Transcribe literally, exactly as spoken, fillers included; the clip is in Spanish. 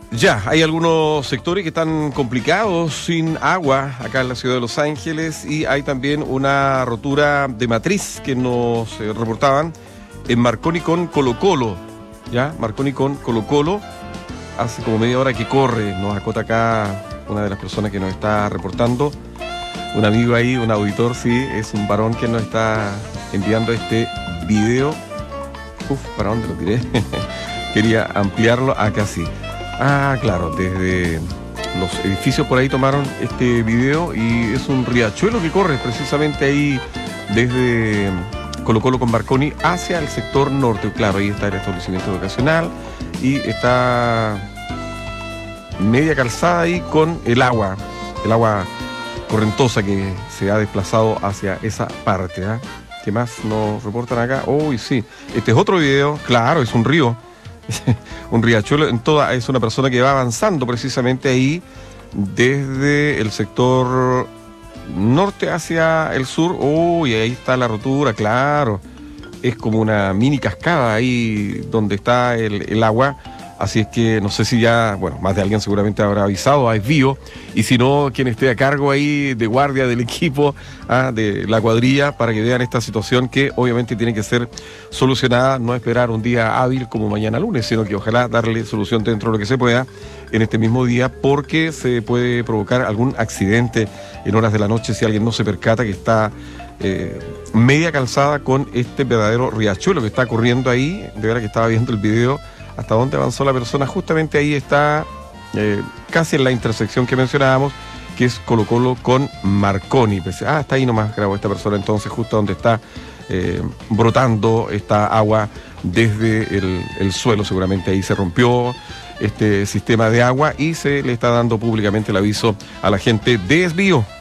Ya, hay algunos sectores que están complicados, sin agua, acá en la ciudad de Los Ángeles, y hay también una rotura de matriz que nos eh, reportaban en Marconi con Colo Colo, ¿ya? Marconi con Colo Colo, hace como media hora que corre, nos acota acá una de las personas que nos está reportando, un amigo ahí, un auditor, sí, es un varón que nos está enviando este video. Uf, ¿para dónde lo tiré? Quería ampliarlo, acá sí. Ah, claro, desde los edificios por ahí tomaron este video y es un riachuelo que corre precisamente ahí desde Colo Colo con Marconi hacia el sector norte. Claro, ahí está el establecimiento educacional y está media calzada ahí con el agua, el agua correntosa que se ha desplazado hacia esa parte, ¿eh? ¿Qué más nos reportan acá? Uy, sí, este es otro video, claro, es un río. Un riachuelo en toda, es una persona que va avanzando precisamente ahí desde el sector norte hacia el sur. Uy, ahí está la rotura, claro, es como una mini cascada ahí donde está el, el agua. Así es que no sé si ya, bueno, más de alguien seguramente habrá avisado a Esvío, y si no, quien esté a cargo ahí de guardia del equipo, ah, de la cuadrilla, para que vean esta situación que obviamente tiene que ser solucionada, no esperar un día hábil como mañana lunes, sino que ojalá darle solución dentro de lo que se pueda en este mismo día, porque se puede provocar algún accidente en horas de la noche si alguien no se percata que está eh, media calzada con este verdadero riachuelo que está corriendo ahí. De verdad que estaba viendo el video hasta dónde avanzó la persona, justamente ahí está, eh, casi en la intersección que mencionábamos, que es Colo Colo con Marconi. Ah, está ahí nomás, grabó esta persona entonces, justo donde está eh, brotando esta agua desde el, el suelo. Seguramente ahí se rompió este sistema de agua y se le está dando públicamente el aviso a la gente de Esvío.